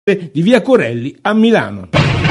di via Corelli a Milano.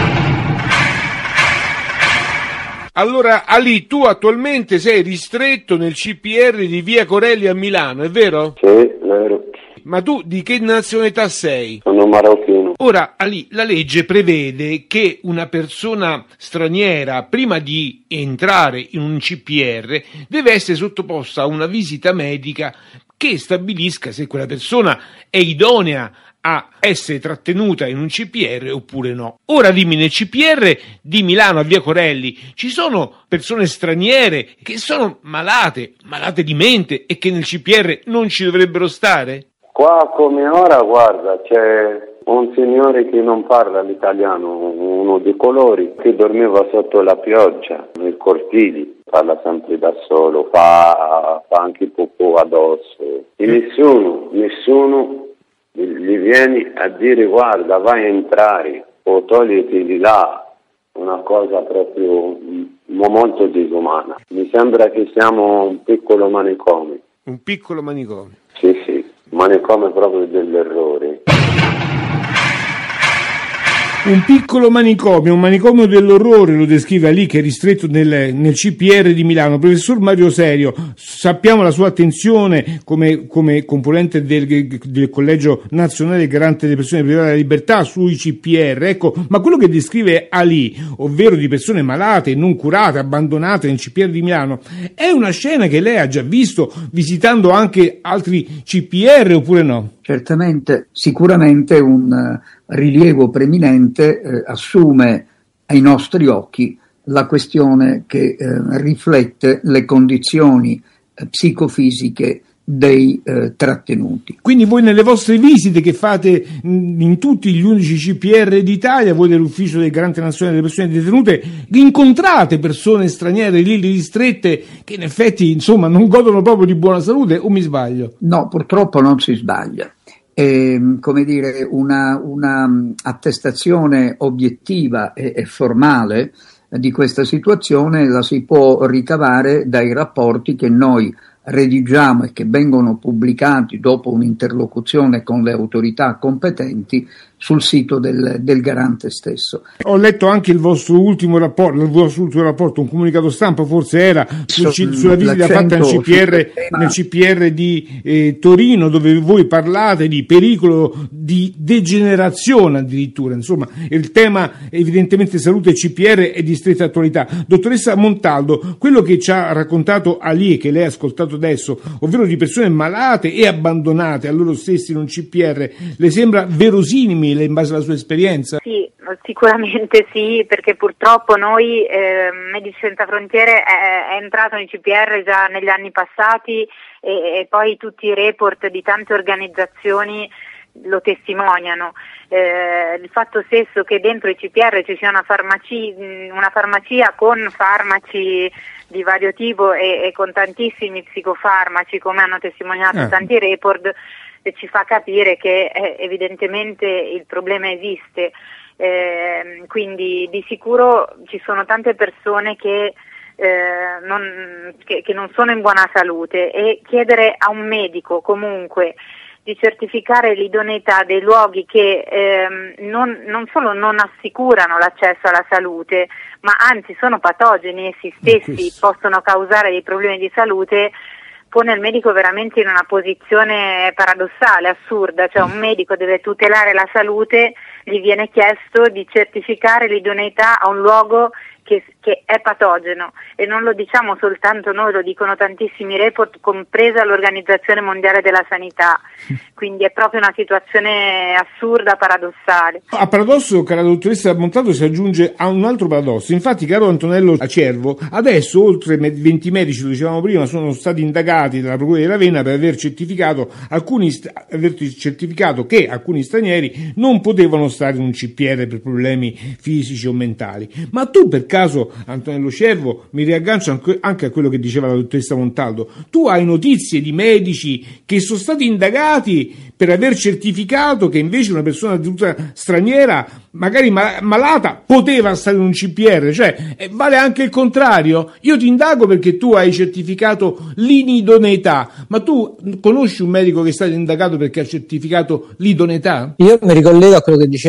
Allora, Ali, tu attualmente sei ristretto nel CPR di via Corelli a Milano, è vero? Sì, è vero. Ma tu di che nazionalità sei? Sono marocchino. Ora, Ali, la legge prevede che una persona straniera, prima di entrare in un CPR, deve essere sottoposta a una visita medica che stabilisca se quella persona è idonea a essere trattenuta in un CPR oppure no. Ora dimmi, nel CPR di Milano a via Corelli ci sono persone straniere che sono malate di mente e che nel CPR non ci dovrebbero stare? Qua come ora, guarda, c'è un signore che non parla l'italiano, uno di colori, che dormiva sotto la pioggia, nei cortili, parla sempre da solo, fa anche popò addosso. E nessuno gli viene a dire guarda, vai a entrare o togliti di là, una cosa proprio molto disumana. Mi sembra che siamo un piccolo manicomio. Un piccolo manicomio? Sì, manicomio proprio dell'errore. Un piccolo manicomio, un manicomio dell'orrore, lo descrive Ali, che è ristretto nel CPR di Milano. Professor Mario Serio, sappiamo la sua attenzione come componente del Collegio Nazionale Garante delle Persone Private della Libertà sui CPR, ecco, ma quello che descrive Ali, ovvero di persone malate, non curate, abbandonate nel CPR di Milano, è una scena che lei ha già visto visitando anche altri CPR oppure no? Certamente, sicuramente un rilievo preminente assume ai nostri occhi la questione che riflette le condizioni psicofisiche dei trattenuti. Quindi voi nelle vostre visite che fate in tutti gli 11 CPR d'Italia, voi dell'Ufficio del Garante Nazionale delle Persone Detenute, incontrate persone straniere lì ristrette che in effetti insomma non godono proprio di buona salute, o mi sbaglio? No, purtroppo non si sbaglia. Come dire, una attestazione obiettiva e formale di questa situazione la si può ricavare dai rapporti che noi redigiamo e che vengono pubblicati dopo un'interlocuzione con le autorità competenti sul sito del Garante stesso. Ho letto anche il vostro ultimo rapporto, un comunicato stampa forse era sulla visita fatta nel CPR di Torino, dove voi parlate di pericolo di degenerazione addirittura, insomma il tema evidentemente salute e CPR è di stretta attualità. Dottoressa Montaldo, quello che ci ha raccontato Ali e che lei ha ascoltato adesso, ovvero di persone malate e abbandonate a loro stessi in un CPR, le sembra verosimile in base alla sua esperienza? Sì, sicuramente sì, perché purtroppo noi, Medici Senza Frontiere è entrato nei CPR già negli anni passati e poi tutti i report di tante organizzazioni lo testimoniano. Il fatto stesso che dentro i CPR ci sia una farmacia con farmaci di vario tipo e con tantissimi psicofarmaci, come hanno testimoniato tanti report, ci fa capire che evidentemente il problema esiste. Quindi di sicuro ci sono tante persone che non sono in buona salute, e chiedere a un medico comunque di certificare l'idoneità dei luoghi che non solo non assicurano l'accesso alla salute, ma anzi sono patogeni essi stessi, possono causare dei problemi di salute, pone il medico veramente in una posizione paradossale, assurda. Cioè un medico deve tutelare la salute, gli viene chiesto di certificare l'idoneità a un luogo che è patogeno, e non lo diciamo soltanto noi, lo dicono tantissimi report, compresa l'Organizzazione Mondiale della Sanità. Quindi è proprio una situazione assurda, paradossale. A paradosso, cara dottoressa Montaldo, si aggiunge a un altro paradosso. Infatti, caro Antonello Acervo, adesso oltre 20 medici, lo dicevamo prima, sono stati indagati dalla Procura di Ravenna per aver certificato che alcuni stranieri non potevano stare in un CPR per problemi fisici o mentali. Ma tu per caso, Antonello Cervo, mi riaggancio anche a quello che diceva la dottoressa Montaldo, tu hai notizie di medici che sono stati indagati per aver certificato che invece una persona detenuta straniera, magari malata, poteva stare in un CPR? Cioè, vale anche il contrario? Io ti indago perché tu hai certificato l'inidoneità, ma tu conosci un medico che è stato indagato perché ha certificato l'idoneità? Io mi ricollego a quello che diceva